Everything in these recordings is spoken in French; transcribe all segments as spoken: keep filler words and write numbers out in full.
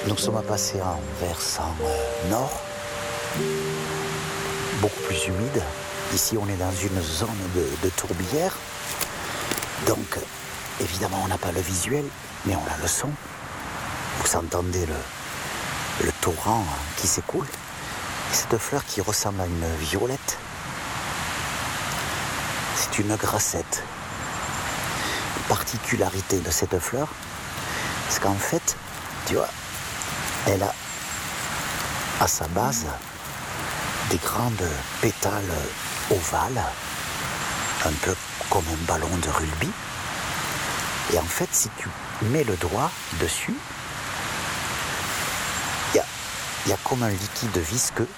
Nous sommes passés en versant euh, nord, beaucoup plus humide. Ici, on est dans une zone de, de tourbière. Donc, évidemment, on n'a pas le visuel, mais on a le son. Vous entendez le, le torrent qui s'écoule. Et cette fleur qui ressemble à une violette, c'est une grassette. La particularité de cette fleur, c'est qu'en fait, tu vois, elle a à sa base des grandes pétales ovales, un peu comme un ballon de rugby. Et en fait, si tu mets le doigt dessus, il y a, y a comme un liquide visqueux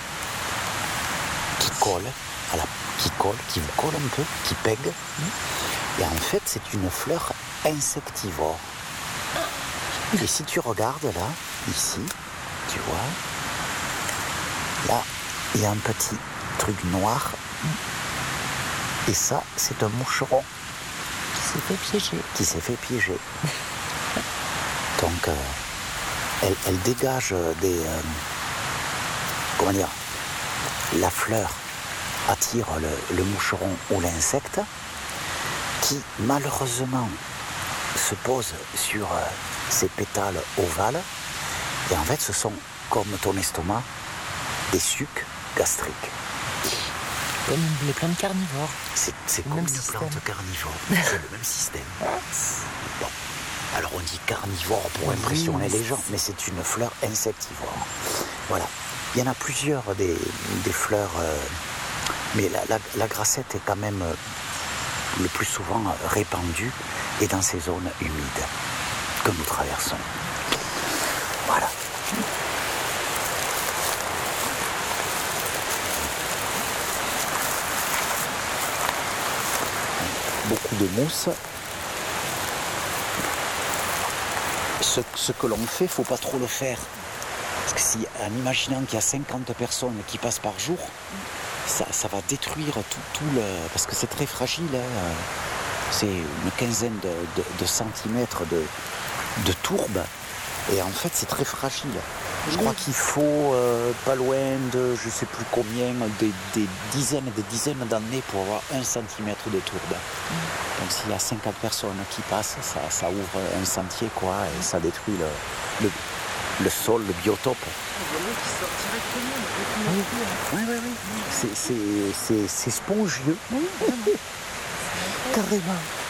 qui colle, à la, qui colle, qui vous colle un peu, qui pègue. Et en fait, c'est une fleur insectivore. Et si tu regardes là, ici, tu vois, là, il y a un petit truc noir. Et ça, c'est un moucheron. Qui s'est fait piéger. Qui s'est fait piéger. Donc, euh, elle, elle dégage des... Euh, comment dire? La fleur attire le, le moucheron ou l'insecte qui, malheureusement, se pose sur euh, ces pétales ovales. Et en fait, ce sont, comme ton estomac, des sucs gastriques. Comme les plantes carnivores. C'est, c'est comme une plante carnivore. C'est le même système. Bon. Alors on dit carnivore pour impressionner les gens, mais c'est une fleur insectivore. Voilà. Il y en a plusieurs des, des fleurs, euh, mais la, la, la grassette est quand même euh, le plus souvent répandue et dans ces zones humides que nous traversons. Voilà. Beaucoup de mousse. Ce, ce que l'on fait, il ne faut pas trop le faire. Parce que si, en imaginant qu'il y a cinquante personnes qui passent par jour, ça, ça va détruire tout, tout le... Parce que c'est très fragile. Hein. C'est une quinzaine de, de, de centimètres de, de tourbe. Et en fait, c'est très fragile. Je crois qu'il faut euh, pas loin de, je ne sais plus combien, des, des dizaines et des dizaines d'années pour avoir un centimètre de tourbe. Donc s'il y a cinquante personnes qui passent, ça, ça ouvre un sentier, quoi, et ça détruit le, le, le sol, le biotope. Oui, oui, oui. oui. C'est, c'est, c'est, c'est spongieux. Oui, carrément.